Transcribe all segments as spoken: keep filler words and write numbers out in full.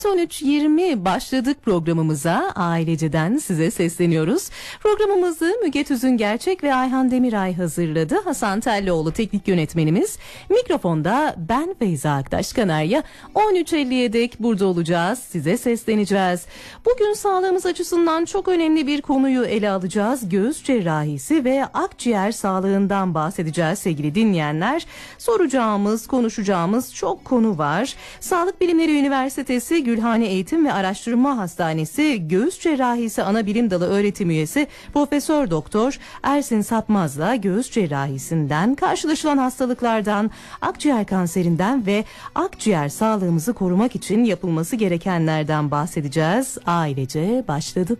on üç yirmi başladık programımıza. Aileceden size sesleniyoruz. Programımızı Müge Tüzün Gerçek ve Ayhan Demiray hazırladı. Hasan Tellioğlu teknik yönetmenimiz. Mikrofonda ben Feyza Aktaş Kanarya. on üç elliye dek burada olacağız. Size sesleneceğiz. Bugün sağlığımız açısından çok önemli bir konuyu ele alacağız. Göğüs cerrahisi ve akciğer sağlığından bahsedeceğiz sevgili dinleyenler. Soracağımız, konuşacağımız çok konu var. Sağlık Bilimleri Üniversitesi Gülhane Eğitim ve Araştırma Hastanesi Göğüs Cerrahisi Anabilim Dalı öğretim üyesi Profesör Doktor Ersin Sapmaz'la göğüs cerrahisinden, karşılaşılan hastalıklardan, akciğer kanserinden ve akciğer sağlığımızı korumak için yapılması gerekenlerden bahsedeceğiz. Ailece başladık.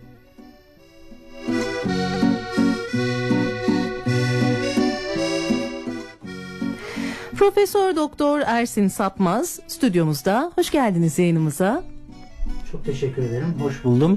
Profesör Doktor Ersin Sapmaz stüdyomuzda. Hoş geldiniz yayınımıza. Çok teşekkür ederim. Hoş buldum.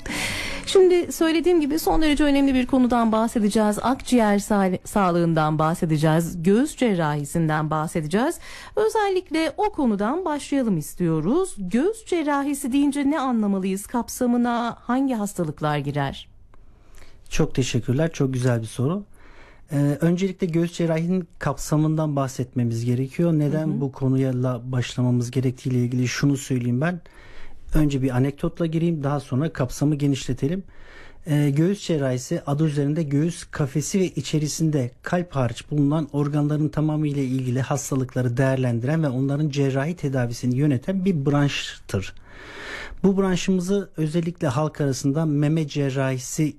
Şimdi söylediğim gibi son derece önemli bir konudan bahsedeceğiz. Akciğer sağ- sağlığından bahsedeceğiz. Göğüs cerrahisinden bahsedeceğiz. Özellikle o konudan başlayalım istiyoruz. Göğüs cerrahisi deyince ne anlamalıyız? Kapsamına hangi hastalıklar girer? Çok teşekkürler. Çok güzel bir soru. Ee, öncelikle göğüs cerrahinin kapsamından bahsetmemiz gerekiyor. Neden hı hı. bu konuya başlamamız gerektiğiyle ilgili şunu söyleyeyim ben. Önce bir anekdotla gireyim, daha sonra kapsamı genişletelim. Ee, göğüs cerrahisi adı üzerinde göğüs kafesi ve içerisinde kalp hariç bulunan organların tamamı ile ilgili hastalıkları değerlendiren ve onların cerrahi tedavisini yöneten bir branştır. Bu branşımızı özellikle halk arasında meme cerrahisi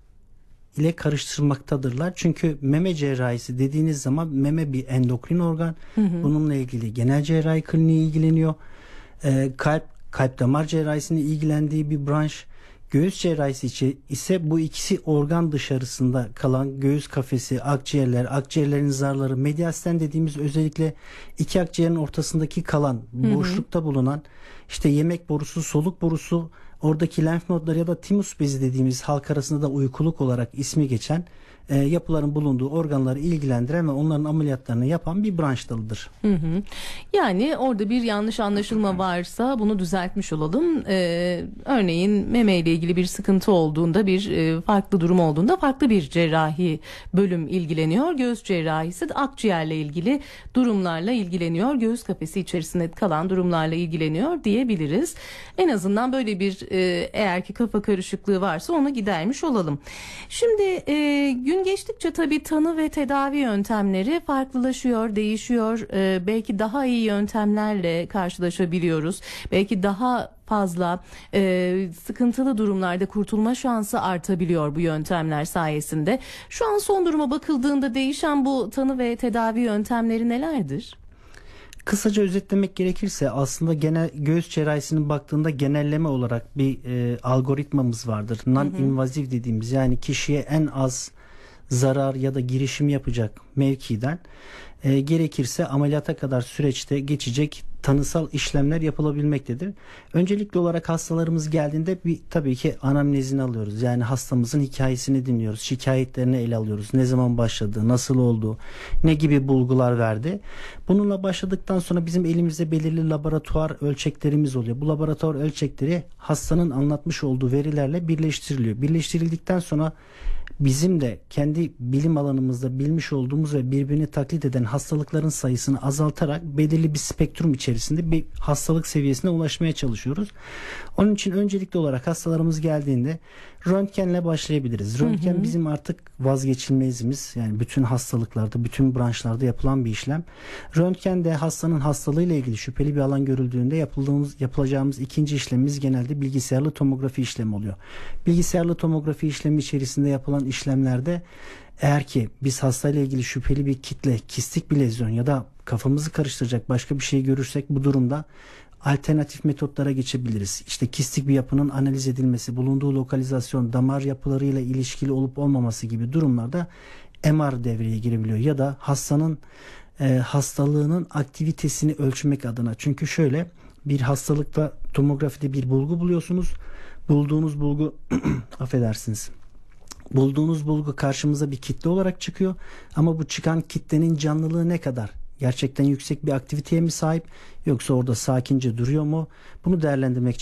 ile karıştırmaktadırlar. Çünkü meme cerrahisi dediğiniz zaman meme bir endokrin organ. Hı hı. Bununla ilgili genel cerrahi kliniği ilgileniyor. Ee, kalp, kalp damar cerrahisinin ilgilendiği bir branş. Göğüs cerrahisi ise bu ikisi organ dışarısında kalan göğüs kafesi, akciğerler, akciğerlerin zarları, mediastin dediğimiz özellikle iki akciğerin ortasındaki kalan, hı hı. boşlukta bulunan işte yemek borusu, soluk borusu, oradaki lenf nodları ya da timus bezi dediğimiz halk arasında da uykuluk olarak ismi geçen e, yapıların bulunduğu organları ilgilendiren ve onların ameliyatlarını yapan bir branş dalıdır. Hı hı. Yani orada bir yanlış anlaşılma varsa bunu düzeltmiş olalım. Ee, örneğin meme ile ilgili bir sıkıntı olduğunda, bir e, farklı durum olduğunda farklı bir cerrahi bölüm ilgileniyor. Göğüs cerrahisi de akciğerle ilgili durumlarla ilgileniyor. Göğüs kafesi içerisinde kalan durumlarla ilgileniyor diyebiliriz. En azından böyle bir e, eğer ki kafa karışıklığı varsa onu gidermiş olalım. Şimdi e, gün geçtikçe tabii tanı ve tedavi yöntemleri farklılaşıyor, değişiyor. Ee, belki daha iyi yöntemlerle karşılaşabiliyoruz. Belki daha fazla e, sıkıntılı durumlarda kurtulma şansı artabiliyor bu yöntemler sayesinde. Şu an son duruma bakıldığında değişen bu tanı ve tedavi yöntemleri nelerdir? Kısaca özetlemek gerekirse aslında genel göğüs cerrahisinin baktığında genelleme olarak bir e, algoritmamız vardır. Non-invaziv dediğimiz, yani kişiye en az zarar ya da girişim yapacak mevkiden e, gerekirse ameliyata kadar süreçte geçecek tanısal işlemler yapılabilmektedir. Öncelikli olarak hastalarımız geldiğinde bir tabii ki anamnezini alıyoruz. Yani hastamızın hikayesini dinliyoruz. Şikayetlerini ele alıyoruz. Ne zaman başladı, nasıl oldu, ne gibi bulgular verdi. Bununla başladıktan sonra bizim elimizde belirli laboratuvar ölçeklerimiz oluyor. Bu laboratuvar ölçekleri hastanın anlatmış olduğu verilerle birleştiriliyor. Birleştirildikten sonra bizim de kendi bilim alanımızda bilmiş olduğumuz ve birbirini taklit eden hastalıkların sayısını azaltarak belirli bir spektrum içerisinde bir hastalık seviyesine ulaşmaya çalışıyoruz. Onun için öncelikli olarak hastalarımız geldiğinde röntgenle başlayabiliriz. Röntgen hı hı. bizim artık vazgeçilmezimiz. Yani bütün hastalıklarda, bütün branşlarda yapılan bir işlem. Röntgende hastanın hastalığıyla ilgili şüpheli bir alan görüldüğünde yapıldığımız, yapılacağımız ikinci işlemimiz genelde bilgisayarlı tomografi işlemi oluyor. Bilgisayarlı tomografi işlemi içerisinde yapılan işlemlerde eğer ki biz hastayla ilgili şüpheli bir kitle, kistik bir lezyon ya da kafamızı karıştıracak başka bir şey görürsek bu durumda alternatif metotlara geçebiliriz. İşte kistik bir yapının analiz edilmesi, bulunduğu lokalizasyon, damar yapılarıyla ilişkili olup olmaması gibi durumlarda M R devreye girebiliyor. Ya da hastanın e, hastalığının aktivitesini ölçmek adına. Çünkü şöyle bir hastalıkta tomografide bir bulgu buluyorsunuz. Bulduğunuz bulgu affedersiniz. Bulduğunuz bulgu karşımıza bir kitle olarak çıkıyor. Ama bu çıkan kitlenin canlılığı ne kadar? Gerçekten yüksek bir aktiviteye mi sahip, yoksa orada sakince duruyor mu? Bunu değerlendirmek için